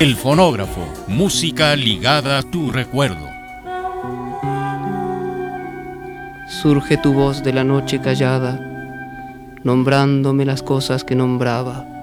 El fonógrafo, música ligada a tu recuerdo. Surge tu voz de la noche callada, nombrándome las cosas que nombraba.